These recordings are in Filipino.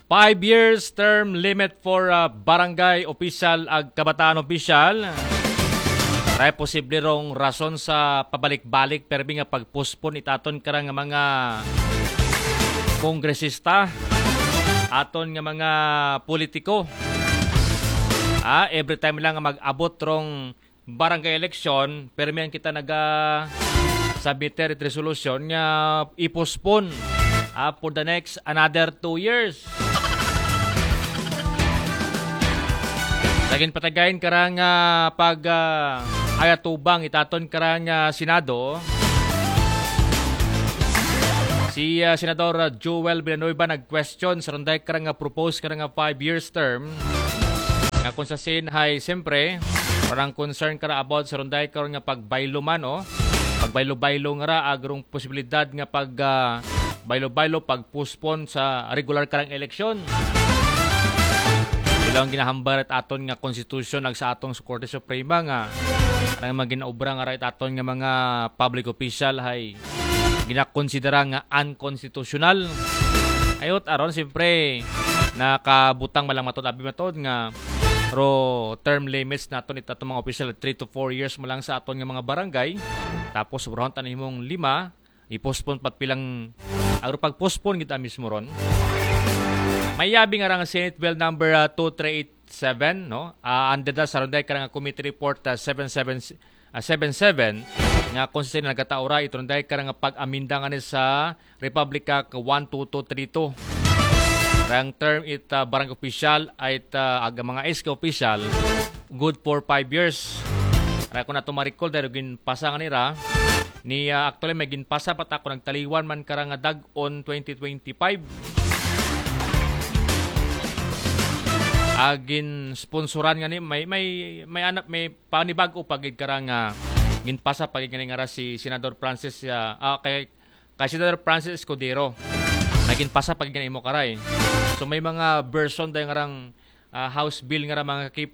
5 years term limit for barangay official ag kabataan official. Ray posible rong rason sa pabalik-balik perbi nga pagpospon itaton karang nga mga kongresista aton nga mga politiko. Every time lang nga mag-abot rong barangay election, permihan kita submit resolution nga ipospon for the next another 2 years. Lagin patagayin karang pag ayatubang itaton karang Senado. Si Senador Joel Villanueva nag-question sa ronday karang propose karang 5 years term. Nga kung sa sin hay siyempre parang concern kara about sa ronday karang pagbaylo man pagbaylo-baylo nga ra agrong posibilidad nga pag baylo-baylo pag-postpone sa regular karang eleksyon. Ilang ginahambar at aton nga konstitusyon ag sa atong Korte Suprema nga ang mga ginaobra nga right aton nga mga public official hay ginakonsidera nga unconstitutional. Ayot aron siyempre nakabutang malang matod nga term limits naton itatong mga official 3 to 4 years mo lang sa aton nga mga barangay. Tapos sobrang tanin mong 5 i-postpone pat pilang agro pag-postpone kita mismo ron. May yabi nga nga Senate Bill number 2387 no. Under the Saronday karang Committee Report 77 nga konsisten na nagataura ito ronday karang pag-aminda nga ni sa Republica 12232. Rang term barangay official ay aga mga SK official good for 5 years. Kaya kung nato ma-recall dahil ginpasa nga nira ni actually may ginpasa pat ako nagtaliwan man karang dag-on 2025. Agin sponsoran nga ni may panibago pagid karang ginpasa pagid nga si Senador Francis kay Senador Francis Escudero naginpasa pagid nga imo karay. So may mga version day ngarang House Bill nga mga K5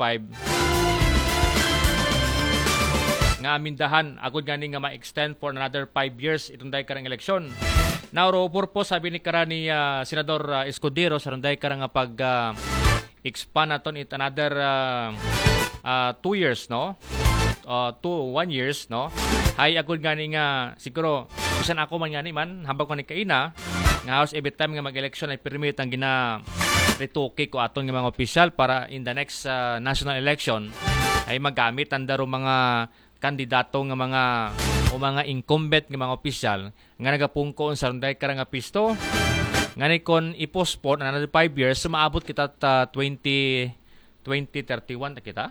nga amindahan agud gani nga ma-extend for another 5 years itong day karang eleksyon. Now ro purpose sabi ni karani Senador Escudero sa day karang pag expand naton it another 2 years no. 1 years no. Hay agud gani nga siguro bisan ako man gani man habang ko ni kaina nga house every time nga mag-election ay permit ang retoke ko aton nga mga official para in the next national election ay magamit ang daro mga kandidato nga mga incumbent nga mga official nga nagapungko sa ronday karang pisto nga ni kon i-postpone another 5 years sumaabot kita 2031 ta kita.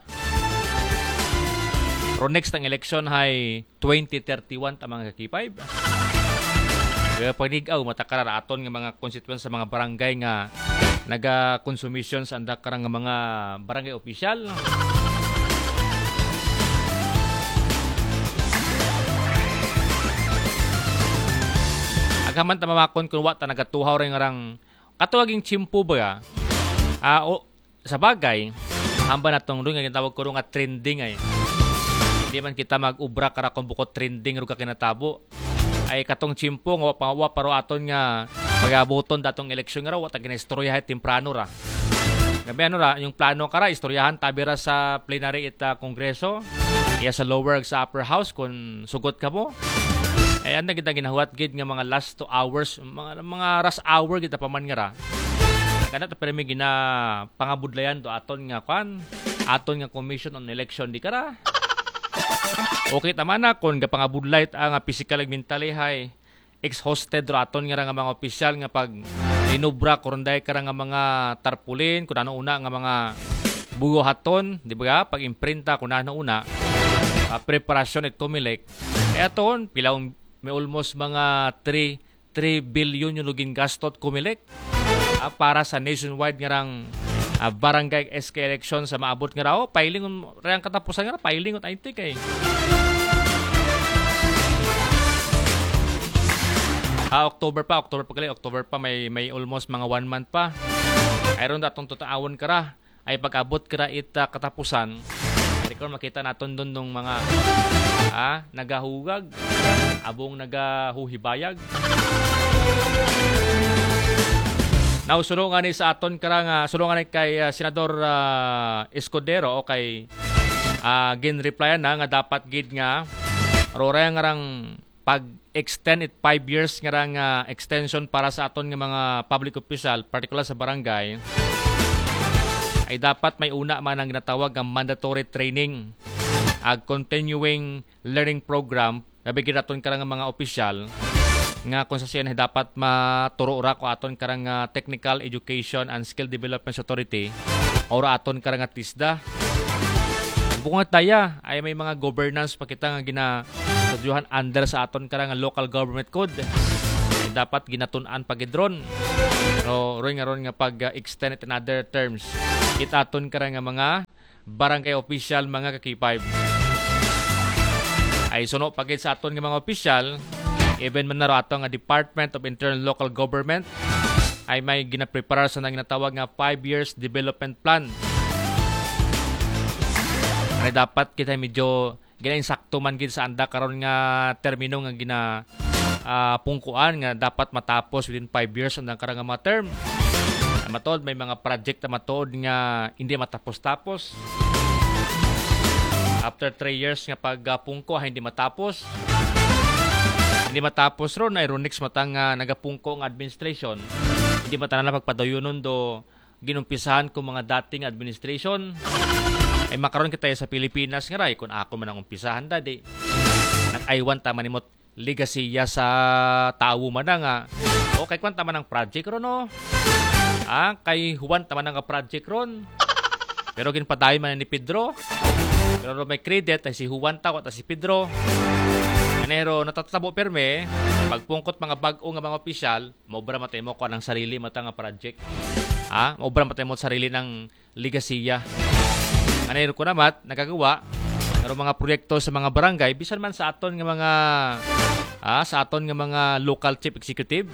Pero next ang election ay 2031 ta mga K5. Kaya panigaw matakarar aton nga mga constituents sa mga barangay nga naga-consumption sa andak karang nga mga barangay official. Agaman ta mamakon kung wa ta nagatuhaw rin ngarang katuwaging chimpo ba sa bagay hamba natong rin nga tawag ko nga trending ay hindi man kita mag-ubra kara kung bukod trending ro ka kinatabo ay katong chimpo nga pawa pero aton nga pagabuton datong eleksyon nga raw ta ginaistoryahan temprano ra. Gabi yung plano kara istoryahan tabira sa plenary kongreso iya sa lower sa upper house kung sugot ka mo. Ay anda kita ginahuat gid nga mga last 2 hours mga rush hour kita pa man nga ra. Kana ta permi gina pangabudlayan to aton nga commission on election di kara. Okay tama na kung gapangabudlay ang physical ag mentally hay exhausted ra aton nga mga opisyal nga pag inubra kuronday kara nga mga tarpulin kun ano una nga mga bugohaton di ba pag imprinta kun ano una preparasyon at kumilek ay aton pilaw may almost mga 3 billion yung luging gastot kumilek para sa nationwide nga rang barangay SK election sa maabot nga raw filing rang katapusan nga filing at IT kay October pa may almost mga 1 month pa ayron datong tutaawon kara ay pag-abot kara ita katapusan kung makita naton doon ng mga nagahugag abong nagahuhibayag Now, sulungan ni sa aton karang sulungan ni kay Senador Escudero o kay gin-replyan na nga dapat gid nga rora nga rang pag-extend it 5 years nga rang extension para sa aton nga mga public official, particular sa barangay, ay dapat may una man ang ginatawag ang mandatory training ag continuing learning program nga bigyan aton karang mga opisyal nga kung sa siya dapat maturo ra ko aton karang Technical Education and Skill Development Authority or aton karang TISDA. Bungat daya ay may mga governance pa kita nga ginatudyuhan under sa aton karang local government code. Ay dapat ginatun-an pagidron. So ron nga pag-extend it in other terms. Kita aton karang mga barangay official mga kaki-5. Ay suno pagid sa aton nga mga official, even man naro ato nga Department of Internal Local Government ay may ginaprepare sa ginatawag nga 5 years development plan. Ay dapat kita medyo ginainsakto man gid sa anda karon nga termino nga pungkuan nga dapat matapos within 5 years ang karang mga term. Matod may mga project na matod nga hindi matapos-tapos. After 3 years nga pagpungko hindi matapos. Hindi matapos ron ay next matang nagapungko ang administration. Hindi matanan na pagpadayunon do ginumpisahan ko mga dating administration. Ay makaroon kita sa Pilipinas nga ray kung ako man ang umpisahan dadi. Nag-aywan ta manimot legacy sa tao man nga. O kay kwanta man ang project ron no. Kay Juan taman nga project ron. Pero ginpadayon man ni Pedro. Pero may credit ay si Juan ta at si Pedro. Pero natatabo perme pagpungkot mga bag-o nga mga opisyal, maobra matay mo ko ang sarili mata nga project. Maobra matay mo sarili ng ligasiya. Anero ko namat nagagawa pero mga proyekto sa mga barangay bisan man sa aton nga mga local chief executive.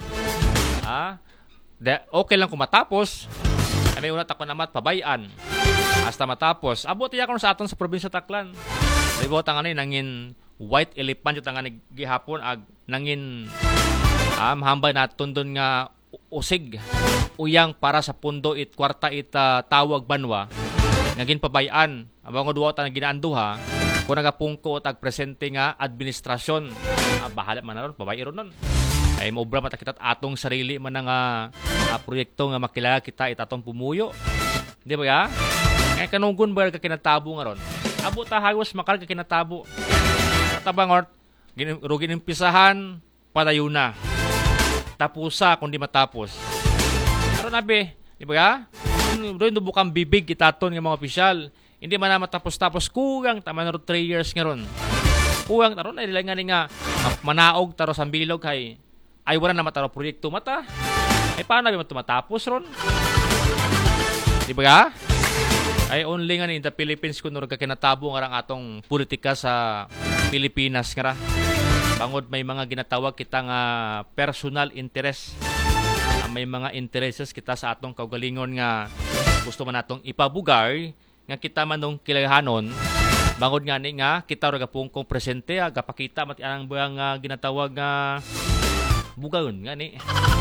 Okay lang kung matapos. May una ta ko namat pabayan. Hasta matapos. Abot iya ko sa aton sa probinsya Taclan. Ibot ang nangin white elephant yung nga gihapon ag nangin mahambay na tundon nga usig uyang para sa pundo kwarta tawag banwa ngagin pabayan abang duwa ta ginaanduha kung nagapungko at presente nga administrasyon bahala man na ron pabayi ron nun ay maobra matakitat atong sarili man nga proyekto nga makilala kita itatong pumuyo di ba ya ngay kanugon ba ka kinatabo nga ron abot ta hagos makal ka kinatabo tabangot, rugin impisahan, patayo na. Tapusa kung di matapos. Pero nabi, di ba ka? Doon bukang bibig itaton ng mga opisyal. Hindi man na matapos-tapos. Kugang, tama na ron 3 years nga ron. Kugang, taron ay nila nga manaog, taro sa bilog, ay wala na mataro proyekto mata. Ay paano nabi matapos ron? Di ba ka? Ay only nga in the Philippines kung nung kakinatabo nga atong politika sa Pilipinas nga ra. Bangod may mga ginatawag kita nga personal interest. May mga interests kita sa atong kaugalingon nga gusto man natong ipabugar nga kita manong kilahanon. Bangod nga ni nga kita ra gapungkong presente gapakita mati anang buang ginatawag nga bugayon nga ni.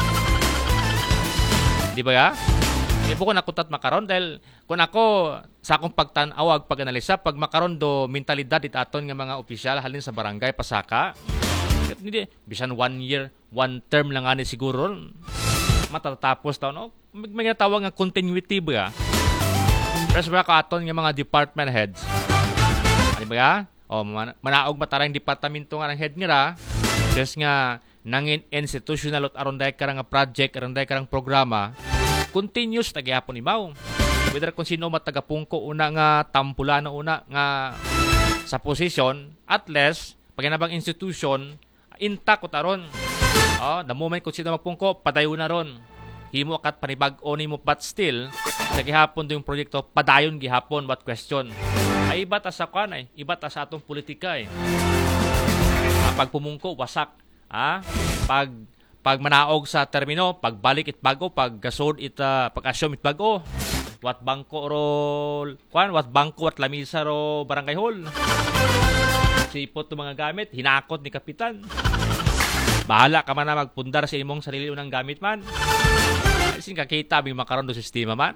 Di ba ya? Di po ko nakutat makaron dahil kung ako sa akong pagtanawag, pag-analisa, pag makaron do mentalidad itaton nga mga opisyal halin sa barangay pasaka. Hindi bisan 1 year, 1 term lang ani siguro matatapos taon. May tawag nga continuity ba? Pero ba ka aton nga mga department heads. Ano ba? Manaog matarang departamento nga ng head nila. Just nga nangin institutional at aronday karang project, aronday karang programa. Continuous tagahapon ibaw. Whether kung sino matagapungko una nga tampulano una nga sa position, at least pag nabang institution intact utaron. The moment kung sino magpungko, padayon na ron. Himo akat panibag-o nimo but still sa gihapon do yung proyekto padayon gihapon what question. Ay iba ta sa kan iba ta sa atong politika pag pumungko wasak. Pag manaog sa termino, pagbalik it bago, pag gasod it pag-assume it bago. What bangko what bangko at lamisa ro barangay hall. Sipot ng mga gamit, hinakot ni kapitan. Bahala ka man na magpundar sa imong sarili unang gamit man. Si Bisin kakita aming makaroon do sistema man.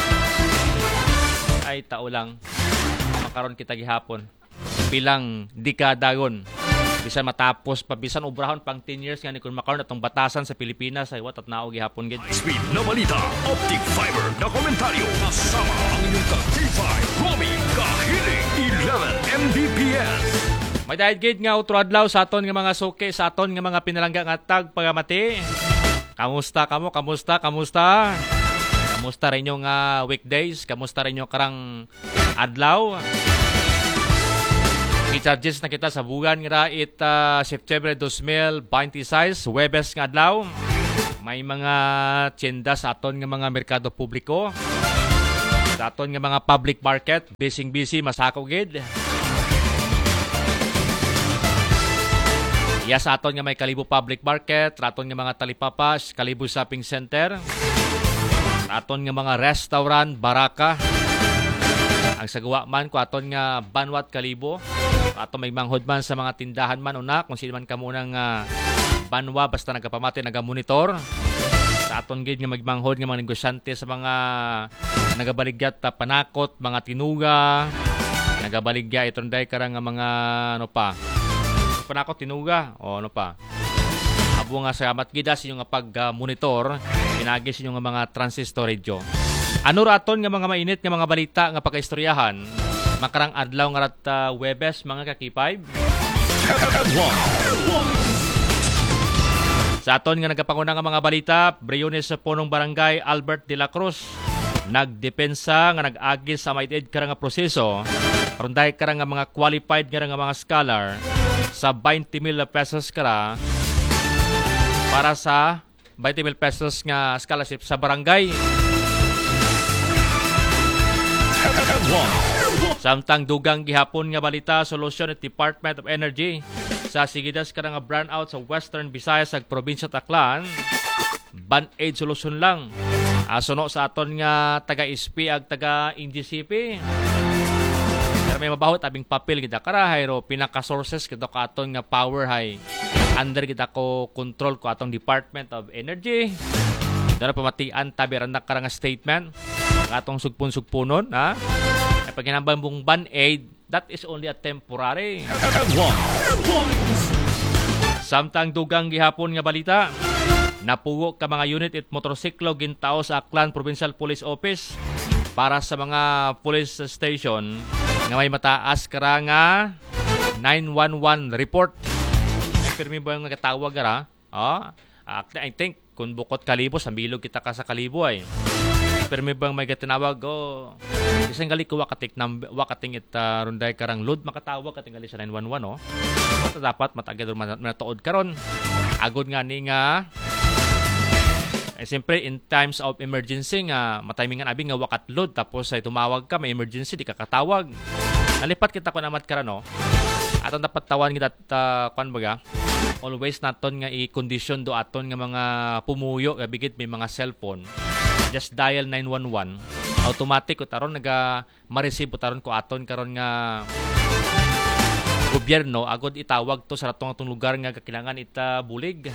Ay tao lang. Makaroon kita gihapon. Bilang dekadagon. Bisan matapos pa, bisan ubrahon pang 10 years nga ni kung makaroon atong batasan sa Pilipinas ay wat at nao gihapon gid. High-speed na balita, optic fiber na komentaryo, kasama ang inyong ka-K5, Romy Kahiling, 11 Mbps. May dahil gid nga utro adlaw sa aton nga mga suki, sa aton nga mga pinalangga nga tag pagamati. Kamusta kamo? Kamusta? Kamusta rin yung weekdays? Kamusta rin yung karang adlaw? I-charges na kita sa buwan nga it September 2026, Webes nga adlaw. May mga tienda sa aton nga mga merkado publiko. Sa aton nga mga public market, busy masako gid. Iya sa aton nga may Kalibo Public Market, aton nga mga talipapas, Kalibo Shopping Center, aton nga mga restaurant, baraka. Ang sagawa man ko aton nga Banwat Kalibo, aton may manghod man sa mga tindahan man una kung sino man kamo nang banwa basta nagapamati nagamonitor. Sa aton gid nga magmanghod nga mga negosyante sa mga nagabaligya panakot, mga tinuga, nagabaligya iton day karang nga mga ano pa. Panakot tinuga o ano pa. Abo nga salamat gid sa inyo nga pag-monitor pinagi sa inyo nga mga transistor radio. Ano ra aton nga mga mainit nga mga balita nga pagkaistoryahan makarang adlaw nga rat Webes mga ka-K5. Sa aton nga nagapanguna nga mga balita, Briones sa punong barangay Albert de la Cruz nagdepensa nga nag-agi sa maited karang nga proseso runday karang nga mga qualified nga mga scholar sa 20,000 pesos kara para sa 20,000 pesos nga scholarship sa barangay. Samtang dugang gihapon nga balita, solusyon at Department of Energy sa sigidas ka nga brownout sa Western Visayas ag probinsya Taclan, band-aid solusyon lang. Suno sa aton nga taga-ISP ag taga-NGCP. Pero may mabahot abing papel kita karahay ro pinaka-sources kita ka aton nga power hay. Under kita ko control ko atong Department of Energy. Dara pamatian tabi randak karang statement atong sugpon-sugpunon ha. Ay paghinambang mong band-aid, that is only a temporary. Samtang dugang gihapon nga balita, napugo ka mga unit at motorsiklo gintao sa Aklan Provincial Police Office para sa mga police station nga may mataas kara nga 911 report. Pirmi ba yung nagkatawag gara? I think kung bukod Kalibo, sa bilog kita ka sa Kalibo ay. Pero may bang may gatinawag isang gali ko wakating it runday karang load makatawag kating gali sa 911 no. So, dapat matagad matuod karon. Agod nga ni nga siyempre in times of emergency nga matimingan abi nga wakat load tapos ay tumawag ka may emergency di ka katawag. Nalipat kita ko namat karon no. Aton dapat tawan kita kwan baga. Always naton nga i-condition do aton nga mga pumuyo gabigit may mga cellphone. Just dial 911. Automatic ko taron ma-receive ko taron ko aton karon nga gobyerno agod itawag to sa atong lugar nga kakilangan ita bulig.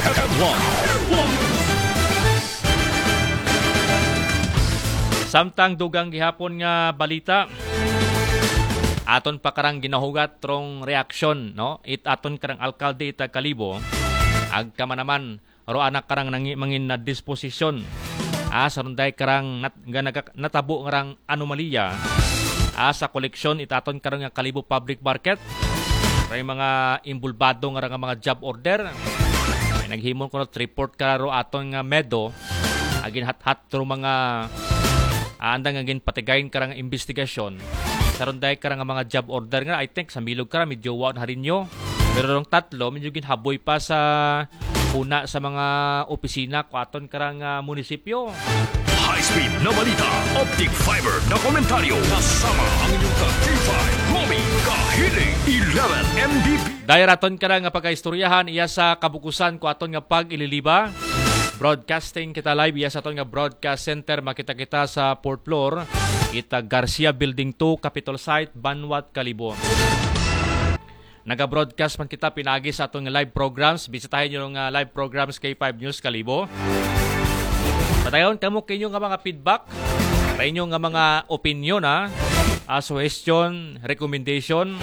Samtang dugang gihapon nga balita, aton pa karang ginahugat trong reaksyon no aton karang alkalde ita Kalibo ag kama naman ro anak karang mangin na disposisyon sa runday karang natabo ngarang anomalya sa koleksyon itaton karang nga Kalibo Public Market may mga imbulbado nga mga job order may naghimon ko report karo aton nga medo agin hat tro mga andang agin patigayin karang investigasyon karon day karang mga job order nga I think sa milog kara medyo wa na rinyo pero rong tatlo medyo ginhaboy pa sa una sa mga opisina ko aton karang munisipyo. High speed na balita, optic fiber na komentaryo, kasama ang inyong ka-K5, Romy Kahiling, 11 Mbps. Dahil aton karang pagkaistoryahan iya sa kabukusan ko aton nga pag-ililiba. Broadcasting kita live iya sa aton nga broadcast center makita kita sa 4th floor ita Garcia Building 2 Capitol Site Banwat Kalibo. Naga-broadcast man kita pinagi sa aton nga live programs. Bisitahin niyo ng live programs K5 News Kalibo. Padayon kamo kinyo nga mga feedback, sa inyo nga mga opinion suggestion, recommendation,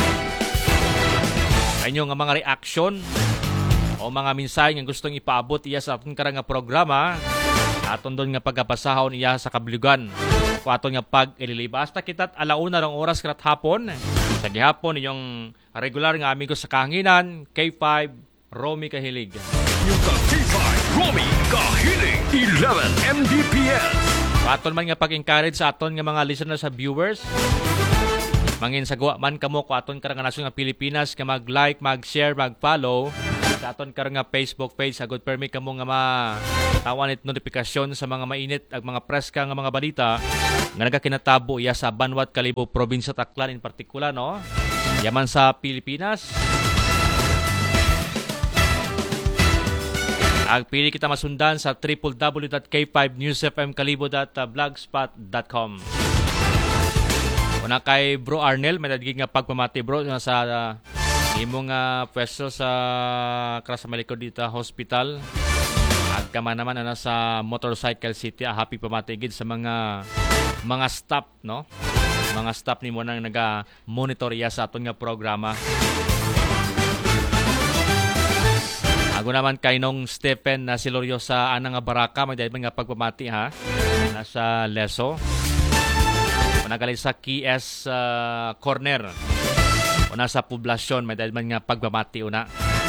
sa inyo nga mga reaction o mga mensahe nga gustong ipaabot iya sa aton karang nga programa, aton doon nga pagkapasahon iya sa kabligan o aton nga pag-ililiba. Hasta kita't alauna ng oras karat hapon, sa gihapon inyong regular nga amigo sa kahanginan, K5, Romy Kahilig. Yung K5, Romy Kahilig, 11 Mbps. Aton man nga pag-encourage sa aton nga mga listeners sa viewers, mangin sagwa man kamo ko aton karang nasyon nga Pilipinas nga mag-like, mag-share, mag-follow sa aton karang nga Facebook page. Agud permi kamo nga matawan it notifikasyon sa mga mainit ag mga preska nga mga balita nga nagakinatabo iya sa Banwat, Kalibo, probinsya Taclan in particular, no? Yaman sa Pilipinas. Ag pili kita masundan sa www.k5newsfmkalibo.blogspot.com. Una kay Bro Arnel, may nagiging nga pagpamati bro sa imong pwesto sa Krasamalikod dito hospital. Ag kama naman sa Motorcycle City, happy pamatigid sa mga staff, no? Mga staff nimo nang naga-monitor iya sa aton nga programa. Ako naman kay nung Stephen na Silorio sa Anang Baraka, may dahil nga pagpamati nasa Leso. Nagaling sa KS Corner. O nasa poblasyon, may dahil nga pagpamati una.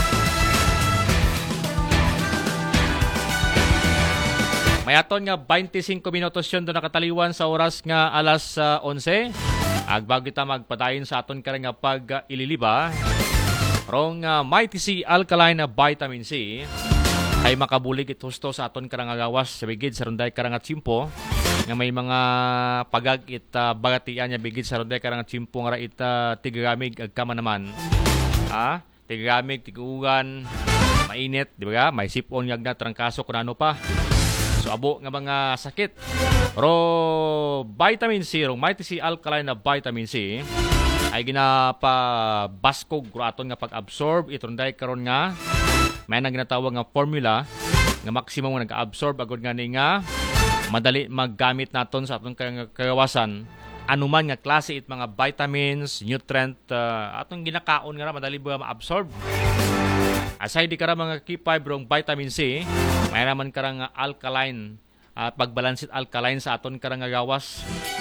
May aton nga 25 minutos yun doon nakataliwan sa oras nga alas 11. Agbago kita magpadayon sa aton karang nga pag-ililiba. Rong Mighty C Alkaline Vitamin C ay makabulig it husto sa aton karang agawas sa bigid sa runday karang tsimpo nga may mga pagag it bagatian niya bigid sa runday karang tsimpo nga it tigagamig ag kama naman. Tigagamig, tigugan, mainit, di ba? May sipon yag na trangkaso kung ano pa. So abo nga mga sakit. Pero vitamin C, rong Mighty C Alkaline Vitamin C ay ginapabaskog aton nga pag-absorb itunday karon nga may nang ginatawag nga formula nga maximum nga nag-absorb agud nga ni nga madali maggamit naton sa aton kagawasan anuman nga klase it mga vitamins, nutrient atong ginakaon nga madali ba ma-absorb. Aside di kara mga key fiber ng vitamin C, may naman karang alkaline pagbalansit alkaline sa aton karang gawas.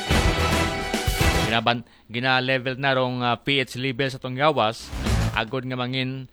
Gina-level na rong pH level sa itong gawas agod nga mangin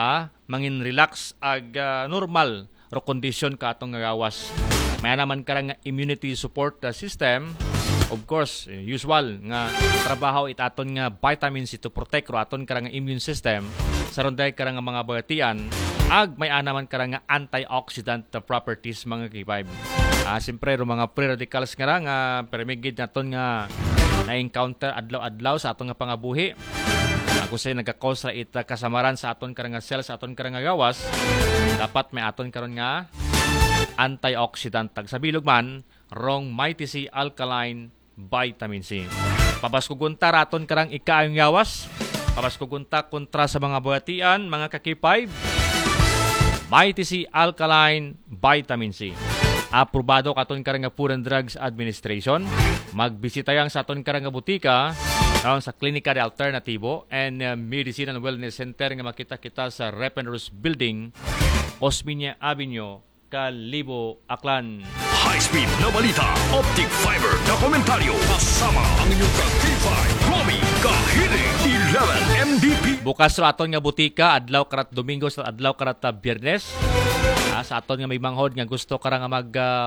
relax ag normal ro condition ka atong gawas. May naman karang immunity support system, of course usual nga trabaho it aton nga vitamins to protect ro aton karang immune system sa ronday karang mga bagatian ag may naman karang antioxidant properties mga K5. Siyempre ro mga free radicals nga permigid naton nga na-encounter adlaw-adlaw sa aton nga pangabuhi. Ako say nagka-cause it kasamaran sa aton karang cells sa aton karang gawas. Dapat may aton karon nga antioxidant tag sa bilog man rong Mighty C Alkaline Vitamin C. Pabaskugunta raton karang ikaayong gawas. Pabaskugunta kontra sa mga buhatian, mga kakipay. Mighty C Alkaline Vitamin C. Aprobado katon karang Food and Drugs Administration. Magbisita yang sa aton karang butika sa Klinika de Alternativo and Medicine and Wellness Center nga makita kita sa Repenros Building, Osmeña Avenue, Kalibo, Aklan. High-speed na balita, optic fiber na komentaryo, kasama ang inyong K5, Romy Kahilig, 11 MDP. Bukas sa aton nga butika, adlaw karat Domingo sa adlaw karat Biyernes. Sa aton nga may manghod nga gusto kara nga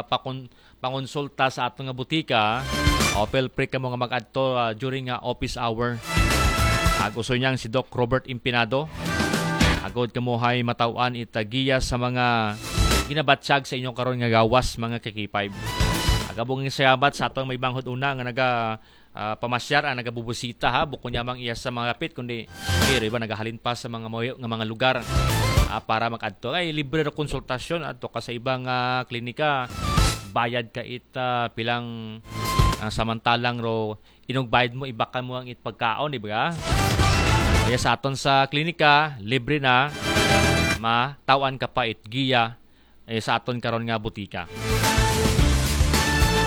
pangonsulta sa aton nga butika, feel free ka mo nga mag-adto during office hour. Gusto niyang si Doc Robert Impinado. Agod ka mo hay matawan itagiya sa mga ginabatsyag sa inyong karon nga gawas mga K5. Agabong sayabat sa atong may banghod una nga naga pamasyar nagabubusita bukod nyamang iya sa mga pit kundi iba nagahalin pa sa mga moyo nga mga lugar para makadto ay libre ra konsultasyon adto ka sa ibang klinika bayad ka pilang samantalang ro inugbayad mo ibakan mo ang pagkaon di ba? Kaya sa aton sa klinika libre na matawan ka pa giya sa aton karon nga butika.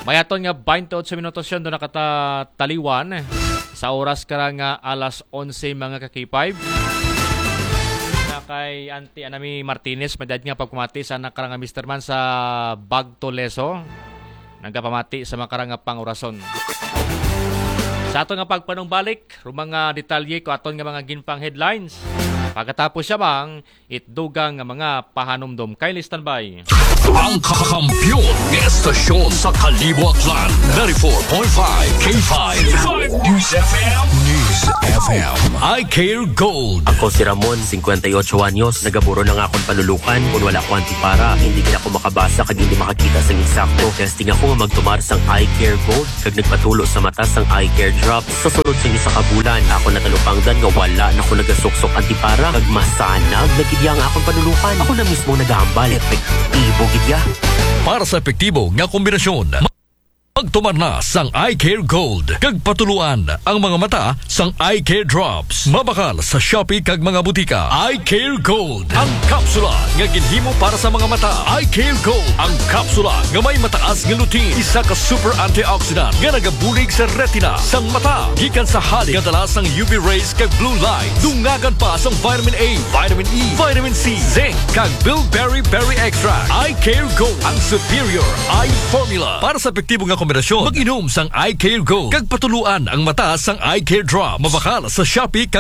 Mayaton nga 28 minutos yun doon nakataliwan sa oras karang alas 11 mga kakipay. Na kay Auntie Anami Martinez, madad nga pagpamati sa nakarang Mr. Man sa Bagtoleso. Nagapamati sa makarang pangurason. Sa aton nga pagpanumbalik, rumang detalye ko aton nga mga ginpang headlines. Pagkatapos siya bang itdugang nga mga pahanumdom. Kay standby. Ang kakampiyon ng estasyon sa Kalibuatan 94.5 K5 News FM. News FM. I Care Gold. Ako si Ramon, 58 anyos. Nagaburo na nga akong panulukan. Kung wala ko antipara, hindi ka ako makabasa kag hindi makakita sa eksakto. Testing ako nga magtumar sang I Care Gold. Kag nagpatulo sa mata sang I Care Drops. Sa sunod sa isa ka bulan, ako natalupangdan nga wala na ako nagasuksok antipara. Kag masanag, nagidya nga akong panulukan. Ako na mismo nagahambal. Epektibo gidya. Para sa epektibo nga kombinasyon, magtumar na sang I Care Gold. Kag patuluan ang mga mata sang I Care Drops. Mabakal sa Shopee kag mga butika. I Care Gold. Ang kapsula nga ginhimo para sa mga mata. I Care Gold. Ang kapsula nga may mataas nga lutein. Isa ka super antioxidant nga nagabulig sa retina sang mata. Gikan sa halik nga dala sang UV rays kag blue light. Dungagan pa sang vitamin A, vitamin E, vitamin C, zinc kag bilberry berry extract. I Care Gold. Ang superior eye formula. Para sa epektibo nga kombinasyon, mag-inom sang I Care Gold. Kag patuluan ang mata sang I Care Drop. Mabakal sa Shopee kag